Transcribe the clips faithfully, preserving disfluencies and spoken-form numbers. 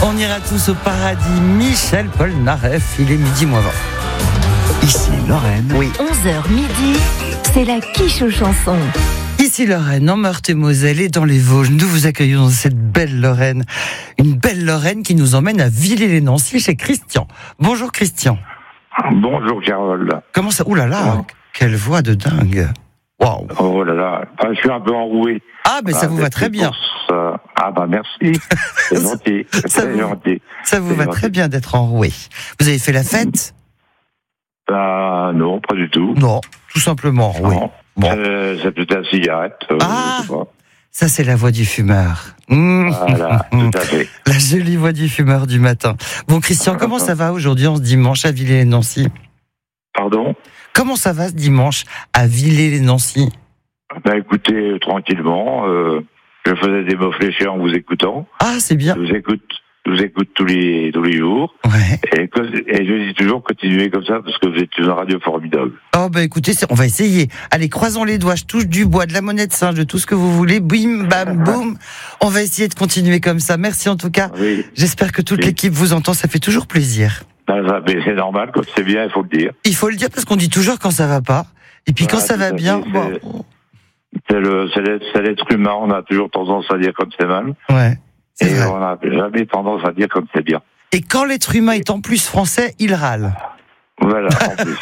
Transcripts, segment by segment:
On ira tous au paradis. Michel Polnareff, il est midi moins vingt. Ici Lorraine. Oui. onze heures midi, c'est la quiche aux chansons. Ici Lorraine, en Meurthe-et-Moselle et dans les Vosges, nous vous accueillons dans cette belle Lorraine. Une belle Lorraine qui nous emmène à Villers-les-Nancy chez Christian. Bonjour Christian. Bonjour Carole. Comment ça? Ouh là là, oh. Quelle voix de dingue. Waouh. Oh là là, je suis un peu enroué. Ah ben ça vous va très bien. Ça. Ah bah merci, c'est gentil, ça, c'est vous, gentil. Ça vous c'est va gentil. très bien d'être enroué. Vous avez fait la fête? Bah non, pas du tout. Non, tout simplement enroué. Non. Bon. Euh, c'est peut-être la cigarette. Euh, Ah, je sais pas. Ça c'est la voix du fumeur. Mmh. Voilà, tout à fait. La jolie voix du fumeur du matin. Bon Christian, comment ça va aujourd'hui en ce dimanche à Villers-les-Nancy? Pardon? Comment ça va ce dimanche à Villers-les-Nancy? Bah écoutez, euh, tranquillement, euh, je faisais des mots fléchés en vous écoutant. Ah, c'est bien. Je vous écoute, je vous écoute tous les, tous les jours. Ouais. Et, que, et je dis toujours continuez comme ça parce que vous êtes une radio formidable. Oh bah écoutez, c'est- on va essayer. Allez, croisons les doigts, je touche du bois, de la monnaie de singe, de tout ce que vous voulez. Bim, bam, boum. On va essayer de continuer comme ça. Merci en tout cas. Oui. J'espère que toute Oui. l'équipe vous entend, ça fait toujours plaisir. Bah, ça, mais c'est normal, quand c'est bien, il faut le dire. Il faut le dire parce qu'on dit toujours quand ça va pas. Et puis quand Voilà, ça tout va à bien, fait, bon. C'est le, c'est l'être, c'est l'être humain, on a toujours tendance à dire comme c'est mal. Ouais. C'est Et vrai. on n'a jamais tendance à dire comme c'est bien. Et quand l'être humain est en plus français, il râle. Voilà, en plus.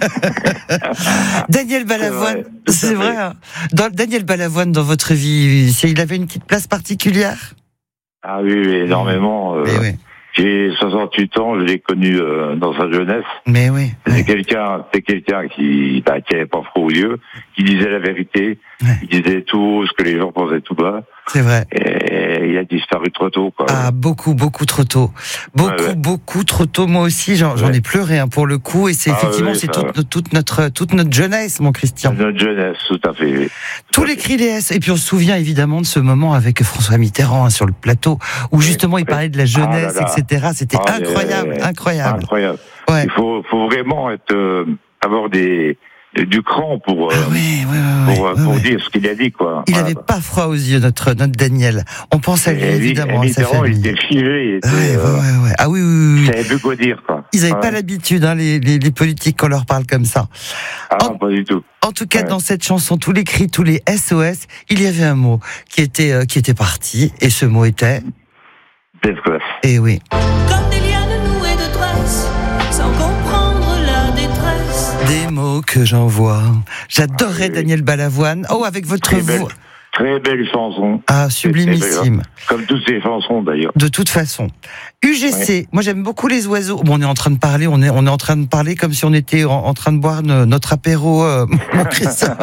Daniel Balavoine, vrai, tout à c'est fait. vrai. Hein. Dans, Daniel Balavoine, dans votre vie, c'est- il avait une petite place particulière? Ah oui, oui, énormément. euh, Mais oui. J'ai soixante-huit ans, je l'ai connu euh, dans sa jeunesse. Mais oui. C'est Ouais. quelqu'un, c'est quelqu'un qui, bah, qui avait pas froid aux yeux, qui disait la vérité, Ouais. qui disait tout haut ce que les gens pensaient tout bas. C'est vrai. Et il a disparu trop tôt, quoi. Ah, beaucoup, beaucoup trop tôt. Beaucoup, Ouais, ouais. beaucoup trop tôt. Moi aussi, j'en, j'en Ouais. ai pleuré hein, pour le coup. Et c'est Ah, effectivement, oui, c'est ça- toute, toute notre, toute notre jeunesse, mon Christian. Notre jeunesse, tout à fait. Oui. Tous les cris des S. Et puis on se souvient évidemment de ce moment avec François Mitterrand hein, sur le plateau, où justement il oui. parlait de la jeunesse, Ah là là. et cetera. C'était Ah, incroyable, mais- incroyable. Incroyable. Ouais. Il faut, faut vraiment être, euh, avoir des, du cran pour, euh, Ah oui, oui, oui, pour, oui, euh, oui, pour oui. dire ce qu'il a dit, quoi. Il Voilà. n'avait pas froid aux yeux, notre, notre Daniel. On pense à lui, Et évidemment, à sa Mitterrand, il famille. était figé, il était, Ouais, ouais, euh, ouais, ouais. Ah oui, oui, oui, il oui. savait plus quoi dire, quoi. Ils n'avaient Ouais. pas l'habitude, hein, les, les, les politiques, qu'on leur parle comme ça. Ah, Oh. pas du tout. En tout cas, Ouais. dans cette chanson, tous les cris, tous les S O S, il y avait un mot qui était, euh, qui était parti, et ce mot était, Desclasse. eh oui, Comme des lianes nouées de tresses, sans comprendre la détresse. des mots que j'envoie. J'adorais Ah oui. Daniel Balavoine. Oh, avec votre Très belle, voix. très belle chanson. Ah, Très sublimissime. belle, Comme toutes ces chansons, d'ailleurs. De toute façon. U G C, moi j'aime beaucoup les oiseaux. Bon, on est en train de parler, on est, on est en train de parler comme si on était en, en train de boire ne- notre apéro, euh, mon Christian,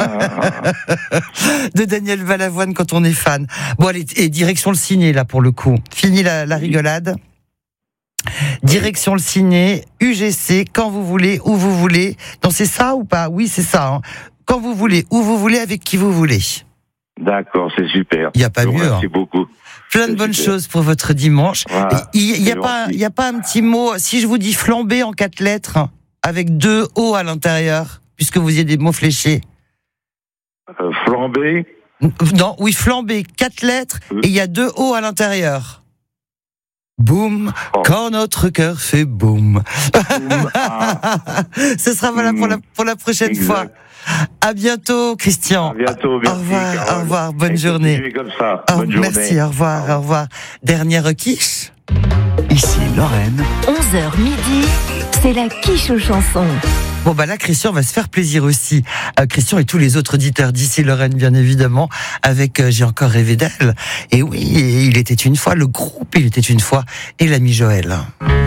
de Daniel Balavoine quand on est fan. Bon, allez, et direction le ciné, là, pour le coup. Fini la, la rigolade. Direction le ciné, U G C, quand vous voulez, où vous voulez. Non, c'est ça ou pas? Oui, c'est ça. Hein. Quand vous voulez, où vous voulez, avec qui vous voulez. D'accord, c'est super. Il y a pas Je vous mieux, Merci hein. beaucoup. Plein de C'est bonnes super. choses pour votre dimanche. Voilà, Il n'y a, c'est pas- gentil. il y a pas un petit mot, si je vous dis flamber en quatre lettres, avec deux O à l'intérieur, puisque vous y avez des mots fléchés. Euh, flambé. Non, oui, flamber, quatre lettres, Oui. et il y a deux O à l'intérieur. Boum, Oh. quand notre cœur fait boum. Ah, Ce sera voilà pour la, pour la prochaine exact. fois. À bientôt, Christian. À bientôt, Au merci. revoir, Carole. au revoir, bonne Et journée. continuez comme ça. Oh, Bonne journée. merci, au revoir, au revoir. Dernière quiche. Ici Lorraine. onze heures midi, c'est la quiche aux chansons. Bon bah là, Christian va se faire plaisir aussi. Euh, Christian et tous les autres auditeurs d'ici Lorraine, bien évidemment, avec euh, J'ai encore rêvé d'elle. Et oui, il était une fois le groupe, il était une fois, et l'ami Joël.